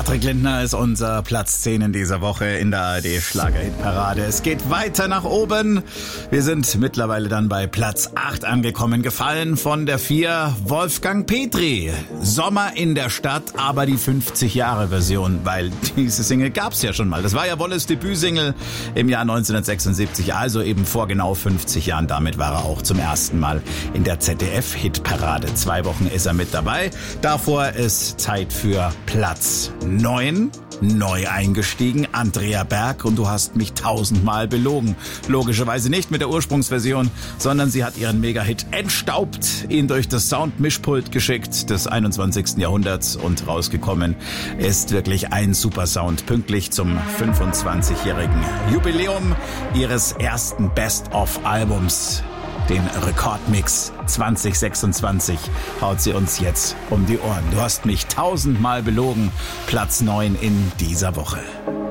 Patrick Lindner ist unser Platz 10 in dieser Woche in der ARD Schlager-Hit-Parade. Es geht weiter nach oben. Wir sind mittlerweile dann bei Platz 8 angekommen. Gefallen von der 4 Wolfgang Petri. Sommer in der Stadt, aber die 50-Jahre-Version, weil diese Single gab's ja schon mal. Das war ja Wolles Debütsingle im Jahr 1976, also eben vor genau 50 Jahren. Damit war er auch zum ersten Mal in der ZDF-Hitparade. 2 Wochen ist er mit dabei. Davor ist Zeit für Platz 9. Neu eingestiegen, Andrea Berg, und du hast mich 1000-mal belogen. Logischerweise nicht mit der Ursprungsversion, sondern sie hat ihren Mega-Hit entstaubt, ihn durch das Sound-Mischpult geschickt des 21. Jahrhunderts, und rausgekommen ist wirklich ein super Sound. Pünktlich zum 25-jährigen Jubiläum ihres ersten Best-of-Albums. Den Rekordmix 2026 haut sie uns jetzt um die Ohren. Du hast mich 1000-mal belogen. Platz 9 in dieser Woche.